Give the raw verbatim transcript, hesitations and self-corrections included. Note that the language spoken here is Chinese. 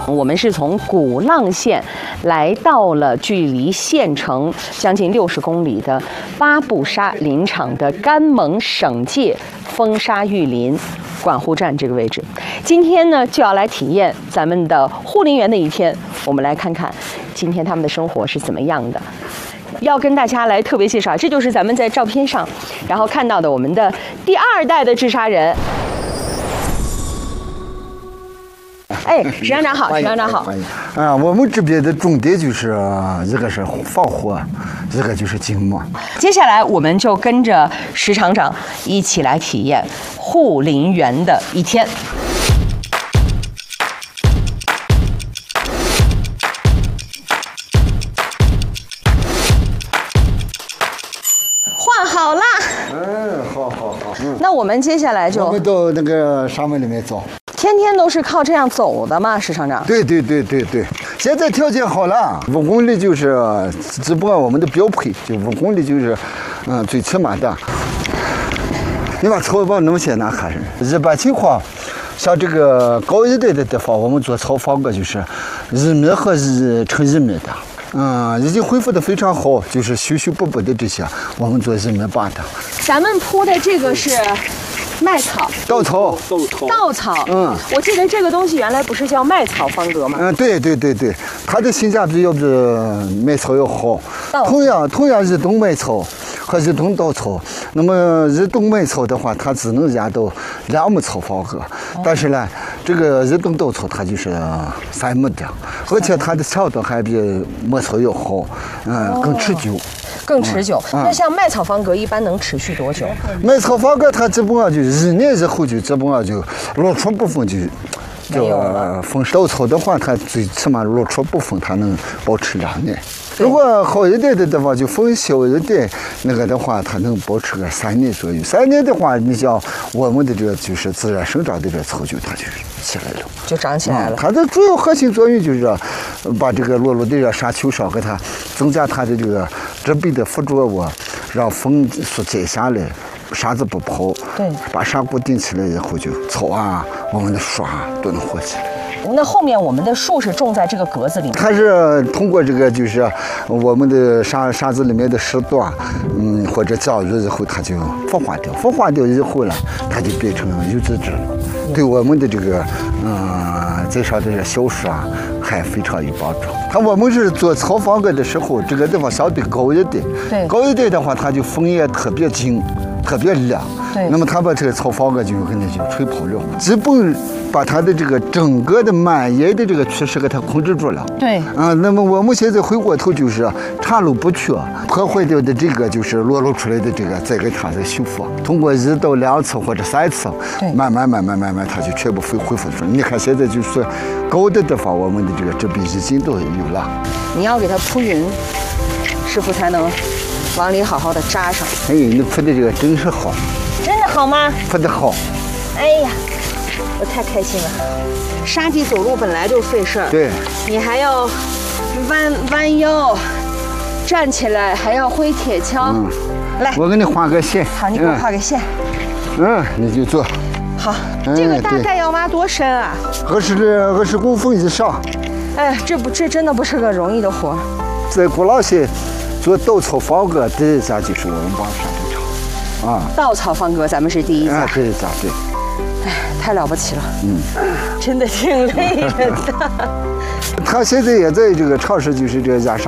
我们是从鼓浪县来到了距离县城将近六十公里的巴布沙林场的甘蒙省界风沙玉林管护站这个位置。今天呢，就要来体验咱们的护林员的一天。我们来看看今天他们的生活是怎么样的。要跟大家来特别介绍，这就是咱们在照片上然后看到的我们的第二代的治沙人。哎，石厂长好，石厂长好。 啊，我们这边的重点就是一个是防火，一个就是静默。 接下来我们就跟着石厂长一起来体验护林员的一天。换好啦。 嗯，好好好。嗯， 那我们接下来就我们到那个沙漠里面走。 天天都是靠这样走的吗，石厂长？ 对对对对对，现在条件好了，五公里就是只不过我们的标配，就五公里就是，嗯，最起码的。你把草把弄些拿看是，一般情况，像这个高一点的地方，我们做草房个就是一米和一乘一米的。嗯，已经恢复的非常好，就是修修补补的这些，我们做一米八的。 咱们铺的这个是麦草、 稻草、 稻草、 稻草。 嗯， 我记得这个东西原来不是叫麦草方格吗？ 嗯，对对对对，它的性价比要比麦草要好。同样，同样是冬麦草和日冬稻草，那么日冬麦草的话，它只能压到两亩草方格，但是呢，这个日冬稻草它就是三亩的，而且它的强度还比麦草要好，嗯，更持久。 更持久。嗯、那像麦草方格一般能持续多久？ 麦草方格它基本上就一年以后就基本上就落出部分就叫丰收。稻草的话，它最起码落出部分它能保持两年。如果好一点的地方就风小一点，那个的话它能保持个三年左右。三年的话，你像我们的这个就是自然生长的这个草就它就起来了， 就长起来了。 嗯、它的主要核心作用就是把这个落入的这沙丘上给它增加它的这个植被的附着物，让风速减下来，沙子不跑。 对， 把沙固定起来以后，就草啊，我们的树啊都能活起来。 那后面我们的树是种在这个格子里面， 它是通过这个就是我们的沙沙子里面的石段，嗯，或者降雨以后，它就孵化掉，孵化掉以后呢，它就变成有机质了，对我们的这个嗯在上的小树啊还非常有帮助。它我们是做草房格的时候，这个地方相对高一点， 对， 高一点的话，它就风也特别紧，特别凉。 对， 那么它把这个草房格就给它就吹跑了，基本把它的这个整个的蔓延的这个趋势给它控制住了。 对， 啊，那么我们现在回过头就是岔路不缺，破坏掉的这个就是裸露出来的这个，再给它再修复，通过一到两次或者三次，慢慢慢慢慢慢它就全部恢恢复出来。你看现在就是高的地方，我们的这个植被已经都有了。 你要给它铺匀，师傅才能往里好好的扎上。 哎，你铺的这个真是好。 真的好吗？ 铺的好。 哎呀，我太开心了。沙地走路本来就费事儿， 对， 你还要弯弯腰，站起来还要挥铁锹。嗯，来， 我给你画个线。 好，你给我画个线。 嗯，你就做。 好，这个大概要挖多深啊？ 二十二十公分以上。 哎，这不，这真的不是个容易的活。 在鼓浪县做稻草方格第一家就是我们巴布沙林场。啊， 稻草方格咱们是第一家。 啊，第一家对。 哎，太了不起了。嗯，真的挺累人的。 他现在也在这个尝试，就是这个压沙。